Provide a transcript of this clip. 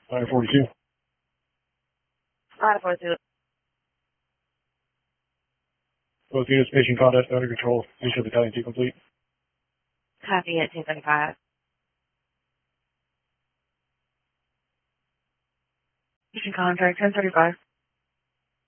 Ladder 42. Ladder 42. Both units, patient contact under control. Leadership Battalion 2 complete. Copy at 1035. Patient contact 1035.